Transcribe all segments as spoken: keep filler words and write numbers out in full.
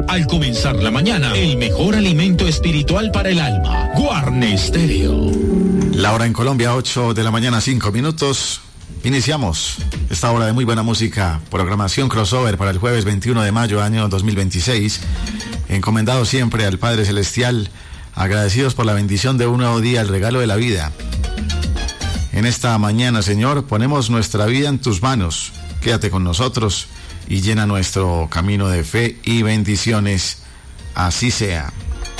al comenzar la mañana. El mejor alimento espiritual para el alma. Guarne Stereo. La hora en Colombia, ocho de la mañana, cinco minutos. Iniciamos esta hora de muy buena música, programación crossover para el jueves veintiuno de mayo, año dos mil veintiséis. Encomendado siempre al Padre Celestial, agradecidos por la bendición de un nuevo día, el regalo de la vida. En esta mañana, Señor, ponemos nuestra vida en tus manos. Quédate con nosotros y llena nuestro camino de fe y bendiciones. Así sea.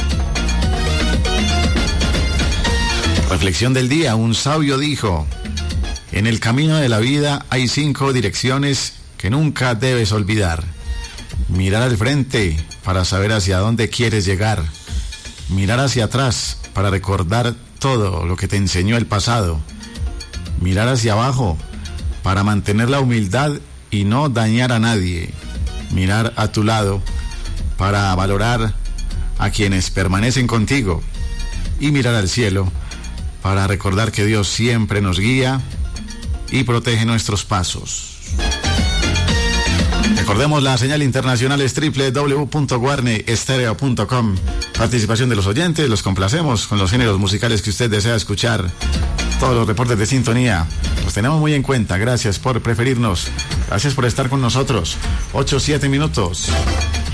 Reflexión del día. Un sabio dijo: en el camino de la vida hay cinco direcciones que nunca debes olvidar. Mirar al frente para saber hacia dónde quieres llegar. Mirar hacia atrás para recordar todo lo que te enseñó el pasado. Mirar hacia abajo para mantener la humildad y no dañar a nadie. Mirar a tu lado para valorar a quienes permanecen contigo. Y mirar al cielo para recordar que Dios siempre nos guía y protege nuestros pasos. Recordemos, la señal internacional es doble u doble u doble u punto guarne stereo punto com. Participación de los oyentes, los complacemos con los géneros musicales que usted desea escuchar. Todos los reportes de sintonía los tenemos muy en cuenta. Gracias por preferirnos. Gracias por estar con nosotros. Ocho, siete minutos.